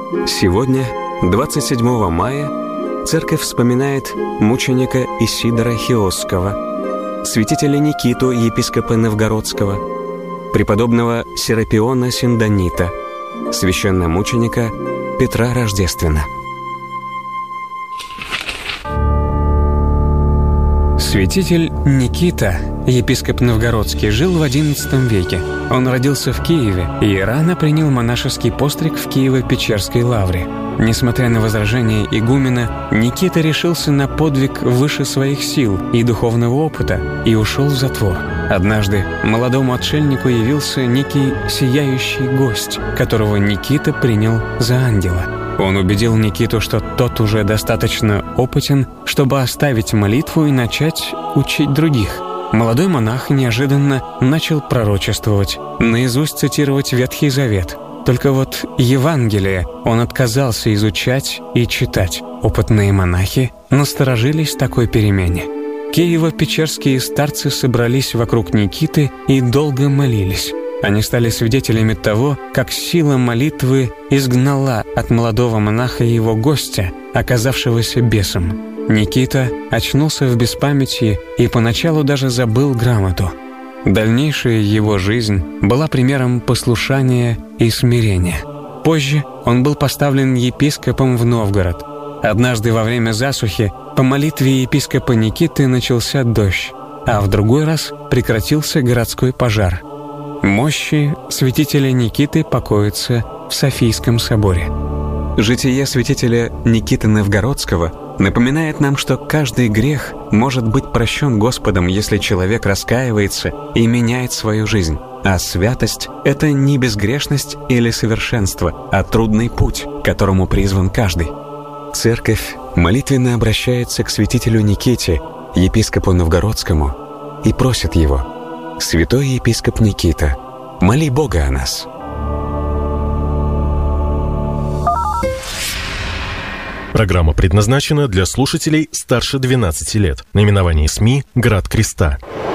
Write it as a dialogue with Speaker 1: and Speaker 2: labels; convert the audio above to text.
Speaker 1: Сегодня, 27 мая, церковь вспоминает мученика Исидора Хиосского, святителя Никиту, епископа Новгородского, преподобного Серапиона Синдонита, священномученика Петра Рождествена. Святитель Никита, епископ Новгородский, жил в XI веке. Он родился в Киеве и рано принял монашеский постриг в Киево-Печерской лавре. Несмотря на возражения игумена, Никита решился на подвиг выше своих сил и духовного опыта и ушел в затвор. Однажды молодому отшельнику явился некий сияющий гость, которого Никита принял за ангела. Он убедил Никиту, что тот уже достаточно опытен, чтобы оставить молитву и начать учить других. Молодой монах неожиданно начал пророчествовать, наизусть цитировать Ветхий Завет. Только вот Евангелие он отказался изучать и читать. Опытные монахи насторожились такой перемене. Киево-печерские старцы собрались вокруг Никиты и долго молились. Они стали свидетелями того, как сила молитвы изгнала от молодого монаха его гостя, оказавшегося бесом. Никита очнулся в беспамятии и поначалу даже забыл грамоту. Дальнейшая его жизнь была примером послушания и смирения. Позже он был поставлен епископом в Новгород. Однажды во время засухи по молитве епископа Никиты начался дождь, а в другой раз прекратился городской пожар. Мощи святителя Никиты покоятся в Софийском соборе. Житие святителя Никиты Новгородского напоминает нам, что каждый грех может быть прощен Господом, если человек раскаивается и меняет свою жизнь. А святость — это не безгрешность или совершенство, а трудный путь, к которому призван каждый. Церковь молитвенно обращается к святителю Никите, епископу Новгородскому, и просит его: «Святой епископ Никита, моли Бога о нас».
Speaker 2: Программа предназначена для слушателей старше 12 лет. Наименование СМИ «Град Креста».